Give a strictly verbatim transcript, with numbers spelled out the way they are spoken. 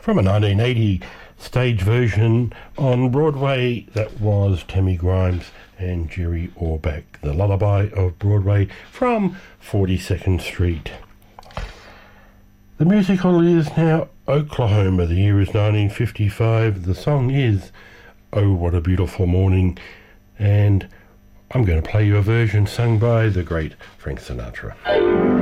from a nineteen eighty stage version on Broadway. That was Tammy Grimes and Jerry Orbach, the Lullaby of Broadway from forty-second Street. The musical is now Oklahoma. The year is nineteen fifty-five. The song is Oh What a Beautiful Morning, and I'm going to play you a version sung by the great Frank Sinatra.